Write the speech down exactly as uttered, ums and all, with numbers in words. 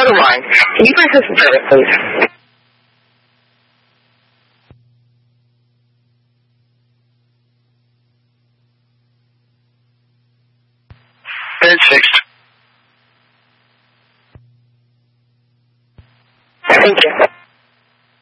other line. Can you press this service, please? It's fixed. Thank you.